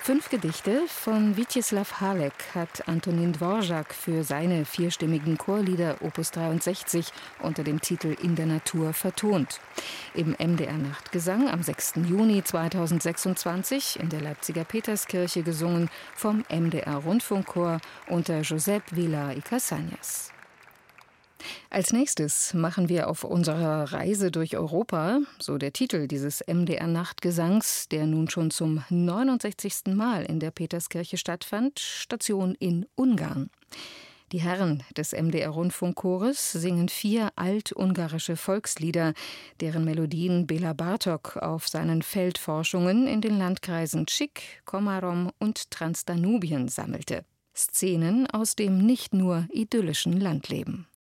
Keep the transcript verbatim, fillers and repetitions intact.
Fünf Gedichte von Vítězslav Halek hat Antonín Dvořák für seine vierstimmigen Chorlieder Opus dreiundsechzig unter dem Titel In der Natur vertont. Im M D R-Nachtgesang am sechsten Juni zweitausendsechsundzwanzig in der Leipziger Peterskirche gesungen vom M D R-Rundfunkchor unter Josep Vila y Casañas. Als nächstes machen wir auf unserer Reise durch Europa, so der Titel dieses M D R-Nachtgesangs, der nun schon zum neunundsechzigsten Mal in der Peterskirche stattfand, Station in Ungarn. Die Herren des M D R-Rundfunkchores singen vier altungarische Volkslieder, deren Melodien Béla Bartók auf seinen Feldforschungen in den Landkreisen Chik, Komárom und Transdanubien sammelte. Szenen aus dem nicht nur idyllischen Landleben.